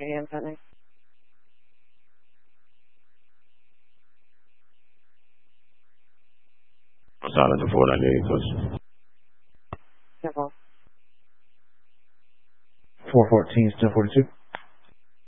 AM pending. Silence to 498, push. No problem. 414, still 42.